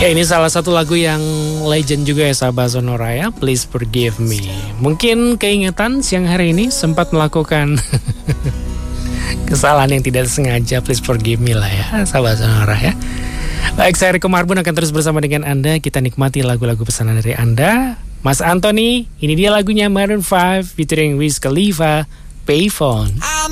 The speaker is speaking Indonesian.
Ya, ini salah satu lagu yang legend juga ya sahabat Sonora ya. Please Forgive Me. Mungkin keingetan siang hari ini sempat melakukan kesalahan yang tidak sengaja. Please forgive me lah ya sahabat Sonora ya. Baik, saya Riko Marbun akan terus bersama dengan Anda. Kita nikmati lagu-lagu pesanan dari Anda. Mas Anthony, ini dia lagunya Maroon 5 featuring Wiz Khalifa, Payphone.